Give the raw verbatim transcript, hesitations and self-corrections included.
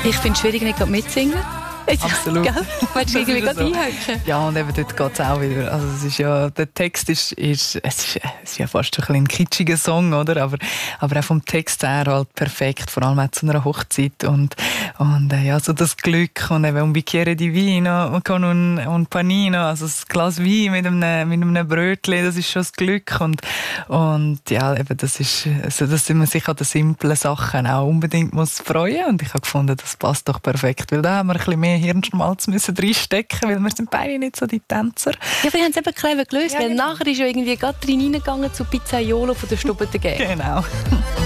Ich finde es schwierig, nicht gerade mitsingen. Absolut. Willst du irgendwie gerade einhöcken? Ja, und eben dort geht es auch wieder. Also es ist ja, der Text ist, ist, es ist, es ist ja fast ein, ein kitschiger Song, oder? Aber, aber auch vom Text her halt perfekt, vor allem auch zu einer Hochzeit. Und, und äh, ja, so das Glück und eben un bicchiere di vino con un, un panino, also das Glas Wein mit einem, mit einem Brötchen, das ist schon das Glück. Und, und ja, eben das ist, also, dass man sich an den simplen Sachen auch unbedingt muss freuen. Und ich habe gefunden, das passt doch perfekt, weil da haben wir ein bisschen mehr Hirnschmalz müssen reinstecken, weil wir sind beide nicht so die Tänzer. Ja, wir haben es eben clever gelöst, Ja, weil genau. nachher ist ja irgendwie gerade reingegangen zu Pizzaiolo von der Stubbe dagegen. Genau.